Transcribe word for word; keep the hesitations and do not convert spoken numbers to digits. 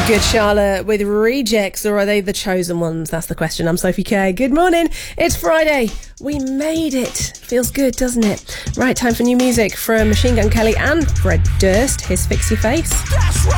Good Charlotte with Rejects, or are they the chosen ones? That's the question. I'm Sophie Kay. Good morning. It's Friday. We made it. Feels good, doesn't it? Right, time for new music from Machine Gun Kelly and Fred Durst. Here's Fix Your Face.